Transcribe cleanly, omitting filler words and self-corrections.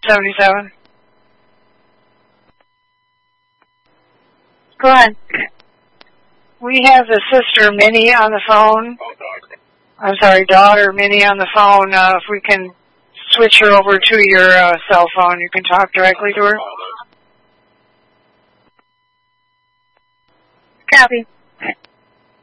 77. Go ahead. We have the sister Minnie on the phone. I'm sorry, daughter Minnie on the phone. If we can switch her over to your cell phone, you can talk directly to her. Copy.